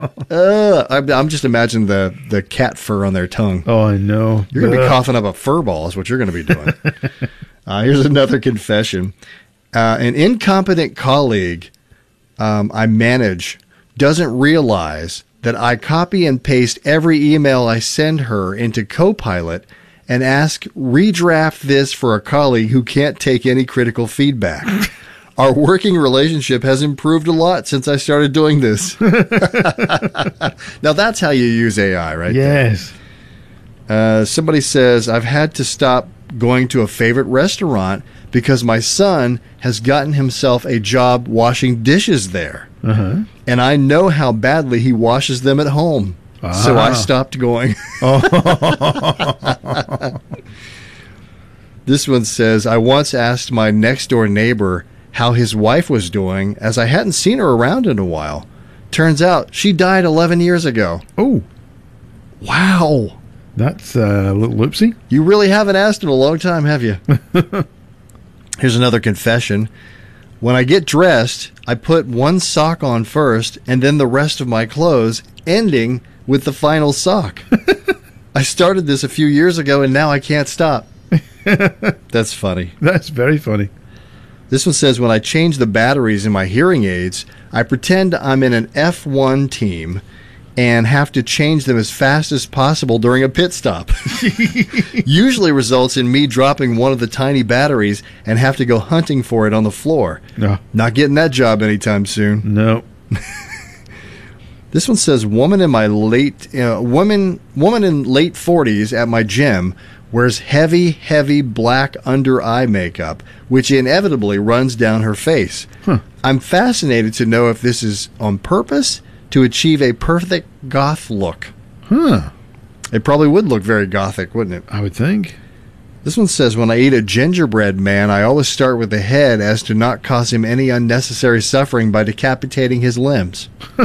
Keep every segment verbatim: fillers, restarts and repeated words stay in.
uh, I'm, I'm just imagining the, the cat fur on their tongue. Oh, I know. You're going to be Ugh. coughing up a fur ball is what you're going to be doing. uh, here's another confession. Uh, an incompetent colleague um, I manage doesn't realize that I copy and paste every email I send her into Copilot and ask, redraft this for a colleague who can't take any critical feedback. Our working relationship has improved a lot since I started doing this. Now, that's how you use A I, right? Yes. Uh, somebody says, I've had to stop going to a favorite restaurant because my son has gotten himself a job washing dishes there. Uh-huh. And I know how badly he washes them at home. Ah. So I stopped going. Oh. This one says, I once asked my next door neighbor how his wife was doing, as I hadn't seen her around in a while. Turns out she died eleven years ago. Oh. Wow. That's a little oopsie. You really haven't asked in a long time, have you? Here's another confession. When I get dressed, I put one sock on first and then the rest of my clothes, ending with the final sock. I started this a few years ago and now I can't stop. That's funny. That's very funny. This one says, when I change the batteries in my hearing aids, I pretend I'm in an F one team and have to change them as fast as possible during a pit stop. Usually results in me dropping one of the tiny batteries and have to go hunting for it on the floor. No. Not getting that job anytime soon. No. This one says, woman in my late uh, woman woman in late forties at my gym wears heavy, heavy black under eye makeup, which inevitably runs down her face. Huh. I'm fascinated to know if this is on purpose to achieve a perfect goth look. Huh. It probably would look very gothic, wouldn't it? I would think. This one says, when I eat a gingerbread man, I always start with the head as to not cause him any unnecessary suffering by decapitating his limbs.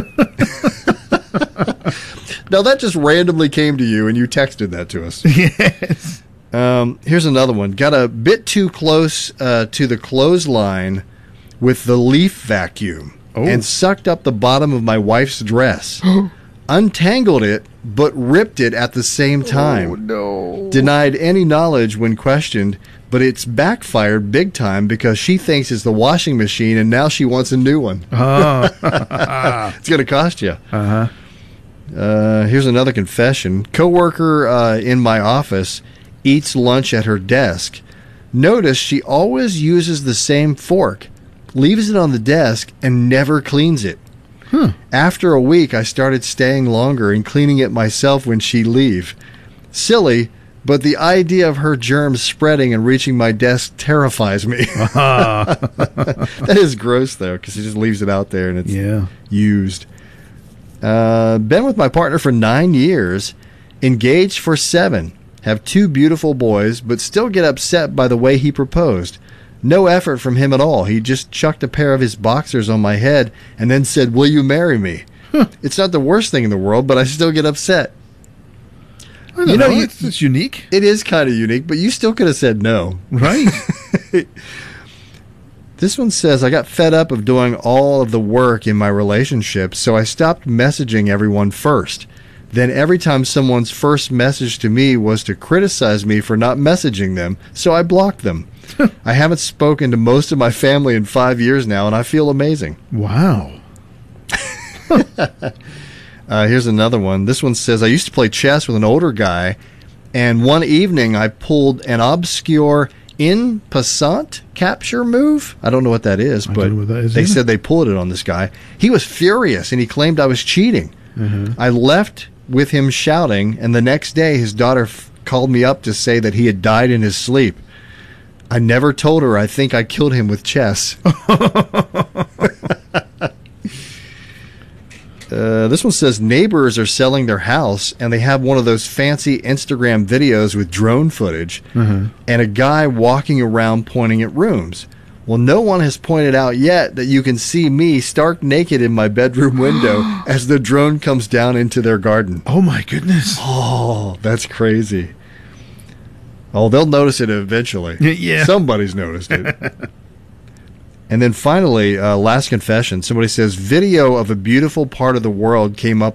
Now, that just randomly came to you, and you texted that to us. Yes. Um, here's another one. Got a bit too close uh, to the clothesline with the leaf vacuum oh. and sucked up the bottom of my wife's dress. Untangled it, but ripped it at the same time. Oh, no. Denied any knowledge when questioned, but it's backfired big time because she thinks it's the washing machine, and now she wants a new one. Oh. It's going to cost you. Uh-huh. Uh, here's another confession. Coworker uh, in my office eats lunch at her desk. Notice she always uses the same fork, leaves it on the desk, and never cleans it. Hmm. After a week, I started staying longer and cleaning it myself when she leave. Silly, but the idea of her germs spreading and reaching my desk terrifies me. Uh-huh. That is gross, though, because she just leaves it out there and it's yeah. used. Uh, been with my partner for nine years, engaged for seven, have two beautiful boys, but still get upset by the way he proposed. No effort from him at all. He just chucked a pair of his boxers on my head and then said, will you marry me? Huh. It's not the worst thing in the world, but I still get upset. I don't you know, know. You, it's, it's unique. It is kind of unique, but you still could have said no. Right. This one says, I got fed up of doing all of the work in my relationship, so I stopped messaging everyone first. Then every time someone's first message to me was to criticize me for not messaging them, so I blocked them. I haven't spoken to most of my family in five years now, and I feel amazing. Wow. uh, here's another one. This one says, I used to play chess with an older guy, and one evening I pulled an obscure in passant capture move. I don't know what that is, I but don't know what that is they either. said they pulled it on this guy. He was furious, and he claimed I was cheating. Mm-hmm. I left with him shouting, and the next day his daughter f- called me up to say that he had died in his sleep. I never told her I think I killed him with chess. Uh, this one says, neighbors are selling their house, and they have one of those fancy Instagram videos with drone footage, mm-hmm. and a guy walking around pointing at rooms. Well, no one has pointed out yet that you can see me stark naked in my bedroom window as the drone comes down into their garden. Oh, my goodness. Oh, that's crazy. Oh, they'll notice it eventually. Yeah. Somebody's noticed it. And then finally, uh, last confession. Somebody says, video of a beautiful part of the world came up